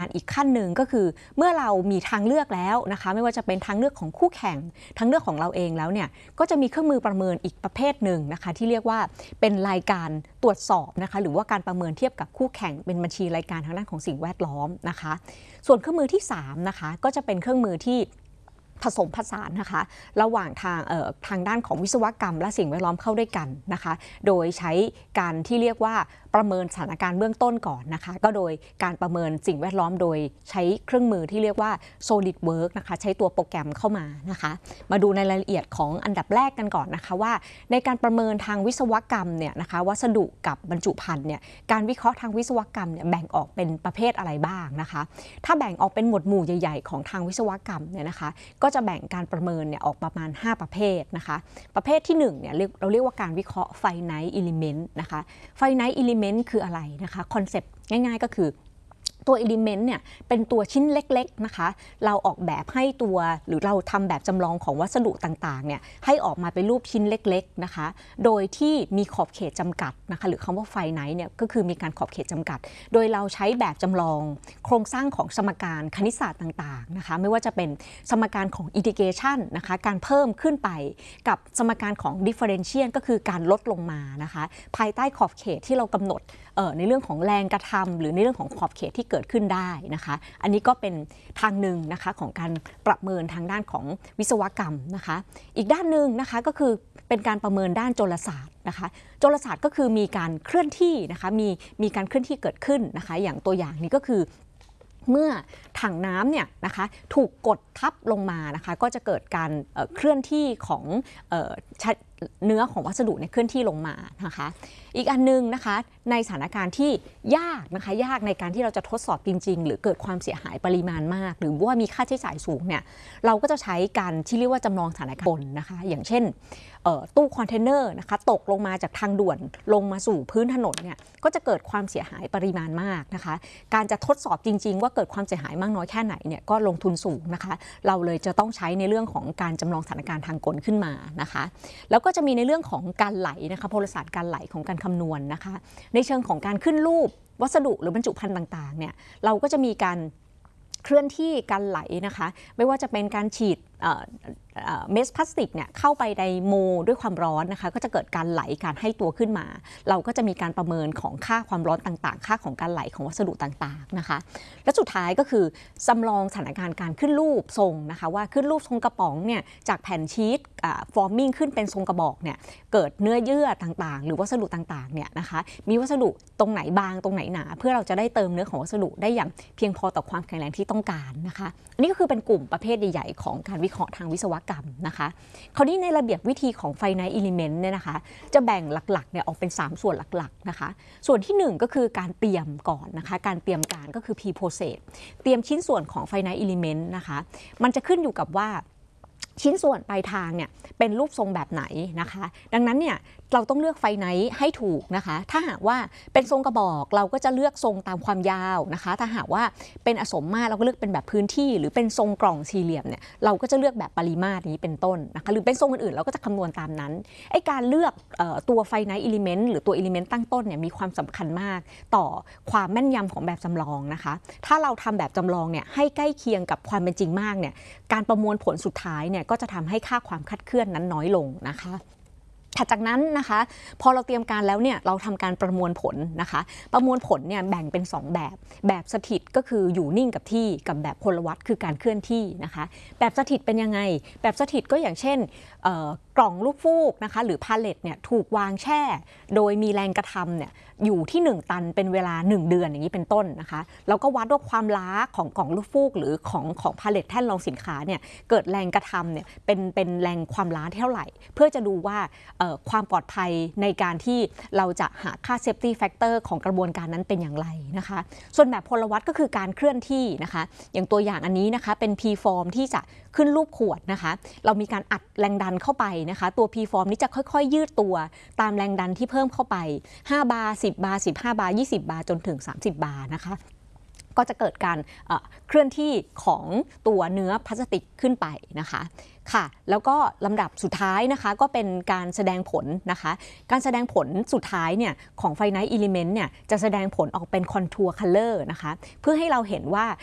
อีกขั้นหนึ่งก็คือเมื่อเรามีทางเลือกแล้วนะคะไม่ว่าจะเป็นทางเลือกของคู่แข่งทางเลือกของเราเองแล้วเนี่ยก็จะมีเครื่องมือประเมินอีกประเภทหนึ่งนะคะที่เรียกว่าเป็นรายการตรวจสอบนะคะหรือว่าการประเมินเทียบกับคู่แข่งเป็นบัญชีรายการทางด้านของสิ่งแวดล้อมนะคะส่วนเครื่องมือที่3นะคะก็จะเป็นเครื่องมือที่ผสมผสานนะคะระหว่างทางด้านของวิศวกรรมและสิ่งแวดล้อมเข้าด้วยกันนะคะโดยใช้การที่เรียกว่าประเมินสถานการณ์เบื้องต้นก่อนนะคะก็โดยการประเมินสิ่งแวดล้อมโดยใช้เครื่องมือที่เรียกว่า SolidWorks นะคะใช้ตัวโปรแกรมเข้ามานะคะมาดูในรายละเอียดของอันดับแรกกันก่อนนะคะว่าในการประเมินทางวิศวกรรมเนี่ยนะคะวัสดุกับบรรจุภัณฑ์เนี่ยการวิเคราะห์ทางวิศวกรรมเนี่ยแบ่งออกเป็นประเภทอะไรบ้างนะคะถ้าแบ่งออกเป็นหมวดหมู่ใหญ่ๆของทางวิศวกรรมเนี่ยนะคะก็จะแบ่งการประเมินเนี่ยออกประมาณ5ประเภทนะคะประเภทที่1เนี่ยเราเรียกว่าการวิเคราะห์ Finite Element นะคะ Finite Element คืออะไรนะคะคอนเซปต์ง่ายๆก็คือตัว element เนี่ยเป็นตัวชิ้นเล็กๆนะคะเราออกแบบให้ตัวหรือเราทำแบบจำลองของวัสดุต่างๆเนี่ยให้ออกมาเป็นรูปชิ้นเล็กๆนะคะโดยที่มีขอบเขตจำกัดนะคะหรือคำว่า finite เนี่ยก็คือมีการขอบเขตจำกัดโดยเราใช้แบบจำลองโครงสร้างของสมการคณิตศาสตร์ต่างๆนะคะไม่ว่าจะเป็นสมการของ integration นะคะการเพิ่มขึ้นไปกับสมการของ differential ก็คือการลดลงมานะคะภายใต้ขอบเขตที่เรากำหนดในเรื่องของแรงกระทำหรือในเรื่องของขอบเขตที่เกิดขึ้นได้นะคะอันนี้ก็เป็นทางหนึ่งนะคะของการประเมินทางด้านของวิศวกรรมนะคะอีกด้านหนึ่งนะคะก็คือเป็นการประเมินด้านโจรศาสตร์นะคะโจรศาสตร์ก็คือมีการเคลื่อนที่นะคะมีการเคลื่อนที่เกิดขึ้นนะคะอย่างตัวอย่างนี้ก็คือเมื่อถังน้ำเนี่ยนะคะถูกกดทับลงมานะคะก็จะเกิดการเคลื่อนที่ของเนื้อของวัสดุเนี่ยเคลื่อนที่ลงมานะคะอีกอันนึงนะคะในสถานการณ์ที่ยากนะคะยากในการที่เราจะทดสอบจริงๆหรือเกิดความเสียหายปริมาณมากหรือว่ามีค่าใช้จ่ายสูงเนี่ยเราก็จะใช้การที่เรียกว่าจำลองสถานการณ์นะคะอย่างเช่นตู้คอนเทนเนอร์นะคะตกลงมาจากทางด่วนลงมาสู่พื้นถนนเนี่ยก็จะเกิดความเสียหายปริมาณมากนะคะการจะทดสอบจริงๆว่าเกิดความเสียหายมากน้อยแค่ไหนเนี่ยก็ลงทุนสูงนะคะเราเลยจะต้องใช้ในเรื่องของการจำลองสถานการณ์ทางกลขึ้นมานะคะแล้วก็จะมีในเรื่องของการไหลนะคะโพลศาสตร์การไหลของการคำนวณนะคะในเชิงของการขึ้นรูปวัสดุหรือบรรจุภัณฑ์ต่างๆเนี่ยเราก็จะมีการเคลื่อนที่การไหลนะคะไม่ว่าจะเป็นการฉีดเมสพลาสติกเนี่ยเข้าไปในโมด้วยความร้อนนะคะก็จะเกิดการไหลการให้ตัวขึ้นมาเราก็จะมีการประเมินของค่าความร้อนต่างๆค่าของการไหลของวัสดุต่างๆนะคะและสุดท้ายก็คือจำลองสถานการณ์การขึ้นรูปทรงนะคะว่าขึ้นรูปทรงกระป๋องเนี่ยจากแผ่นชีตฟอร์มิ่งขึ้นเป็นทรงกระบอกเนี่ยเกิดเนื้อเยื่อต่างๆหรือวัสดุต่างๆเนี่ยนะคะมีวัสดุตรงไหนบางตรงไหนหนาเพื่อเราจะได้เติมเนื้อของวัสดุได้อย่างเพียงพอต่อความแข็งแรงที่ต้องการนะคะอันนี้ก็คือเป็นกลุ่มประเภทใหญ่ๆของการวิเคราะห์ทางวิศวกรรมนะคะคราวนี้ในระเบียบวิธีของ Finite Element เนี่ยนะคะจะแบ่งหลักๆเนี่ยออกเป็น3ส่วนหลักๆนะคะส่วนที่1ก็คือการเตรียมก่อนนะคะการเตรียมการก็คือ Pre-process เตรียมชิ้นส่วนของ Finite Element นะคะมันจะขึ้นอยู่กับว่าชิ้นส่วนปลายทางเนี่ยเป็นรูปทรงแบบไหนนะคะดังนั้นเนี่ยเราต้องเลือกไฟไนท์ให้ถูกนะคะถ้าหากว่าเป็นทรงกระบอกเราก็จะเลือกทรงตามความยาวนะคะถ้าหากว่าเป็นอสมมาตรเราก็เลือกเป็นแบบพื้นที่หรือเป็นทรงกล่องสี่เหลี่ยมเนี่ยเราก็จะเลือกแบบปริมาตรนี้เป็นต้นนะคะหรือเป็นทรงอื่นๆเราก็จะคำนวณตามนั้นไอ้การเลือกตัวไฟไนท์อิเลเมนต์หรือตัวอิเลเมนต์ตั้งต้นเนี่ยมีความสำคัญมากต่อความแม่นยำของแบบจำลองนะคะถ้าเราทำแบบจำลองเนี่ยให้ใกล้เคียงกับความเป็นจริงมากเนี่ยการประมวลผลสุดท้ายเนี่ยก็จะทำให้ค่าความคลาดเคลื่อนนั้นน้อยลงนะคะถัดจากนั้นนะคะพอเราเตรียมการแล้วเนี่ยเราทำการประมวลผลนะคะประมวลผลเนี่ยแบ่งเป็น2แบบสถิตก็คืออยู่นิ่งกับที่กับแบบพลวัตคือการเคลื่อนที่นะคะแบบสถิตเป็นยังไงแบบสถิตก็อย่างเช่นกล่องลูกฟูกนะคะหรือพาเลตเนี่ยถูกวางแช่โดยมีแรงกระทำเนี่ยอยู่ที่1ตันเป็นเวลา1เดือนอย่างนี้เป็นต้นนะคะแล้วก็วัดว่าความล้าของกล่องลูกฟูกหรือของพาเลตแท่นรองสินค้าเนี่ยเกิดแรงกระทำเนี่ยเป็นแรงความล้าเท่าไหร่เพื่อจะดูว่าความปลอดภัยในการที่เราจะหาค่า safety factor ของกระบวนการนั้นเป็นอย่างไรนะคะส่วนแบบพลวัตก็คือการเคลื่อนที่นะคะอย่างตัวอย่างอันนี้นะคะเป็น P form ที่จะขึ้นรูปขวดนะคะเรามีการอัดแรงดันเข้าไปนะคะตัว P form นี้จะค่อยๆยืดตัวตามแรงดันที่เพิ่มเข้าไป5 บาร์10 บาร์15 บาร์20 บาร์จนถึง30 บาร์นะคะก็จะเกิดการเคลื่อนที่ของตัวเนื้อพลาสติกขึ้นไปนะคะค่ะแล้วก็ลำดับสุดท้ายนะคะก็เป็นการแสดงผลนะคะการแสดงผลสุดท้ายเนี่ยของ Finite Element เนี่ยจะแสดงผลออกเป็น Contour Color นะคะเพื่อให้เราเห็นว่า